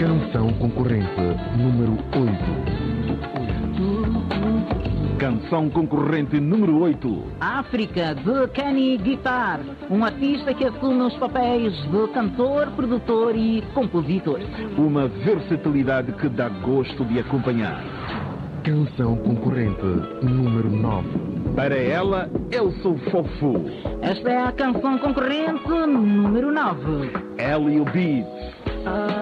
Canção concorrente número 8. Canção concorrente número 8. África, de Kenny Guitar, um artista que assume os papéis de cantor, produtor e compositor. Uma versatilidade que dá gosto de acompanhar. Canção concorrente número 9. Para ela, eu sou fofo. Esta é a canção concorrente número 9. Hélio Beats.